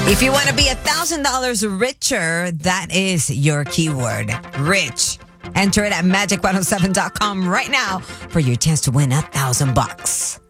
If you want to be $1,000 richer, that is your keyword. Rich. Enter it at magic107.com right now for your chance to win $1,000.